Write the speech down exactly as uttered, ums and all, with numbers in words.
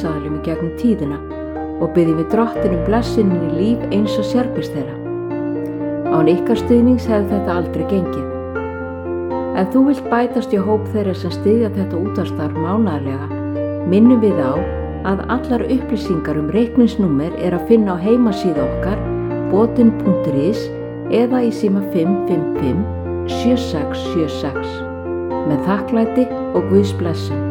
stuðningsaðilum í gegnum tíðina og biðjum við Drottinum blessunin í líf eins og sérkvist þeirra. Án ykkar stuðnings hefði þetta aldrei gengið. Ef þú vilt bætast í hóp þeirra sem styðja þetta útvarpsstarf mánaðarlega, minnum við á að allar upplýsingar um reikningsnúmer er að finna á heimasíðu okkar botin punktur is eða í síma fimm fimm fimm sjö sex sjö sex. Með þakklæti og Guðs blessun.